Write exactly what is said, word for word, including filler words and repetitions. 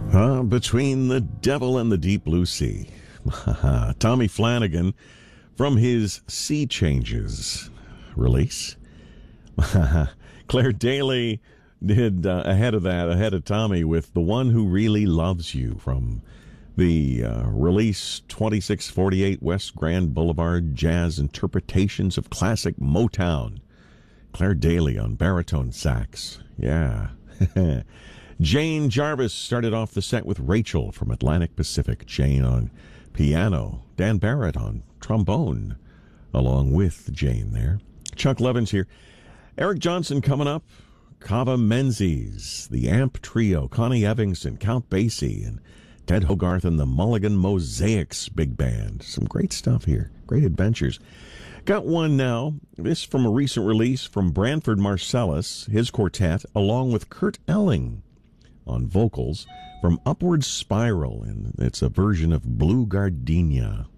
Uh, between the devil and the deep blue sea. Tommy Flanagan from his Sea Changes release. Claire Daly did uh, ahead of that, ahead of Tommy, with The One Who Really Loves You from the uh, release twenty-six forty-eight West Grand Boulevard Jazz Interpretations of Classic Motown. Claire Daly on baritone sax. Yeah. Jane Jarvis started off the set with Rachel from Atlantic Pacific. Jane on piano. Dan Barrett on trombone, along with Jane there. Chuck Levins here. Eric Johnson coming up. Kava Menzies, the Amp Trio, Connie Evingston, Count Basie, and Ted Hogarth and the Mulligan Mosaics Big Band. Some great stuff here. Great adventures. Got one now. This from a recent release from Branford Marsalis, his quartet, along with Kurt Elling on vocals from Upward Spiral, and it's a version of Blue Gardenia.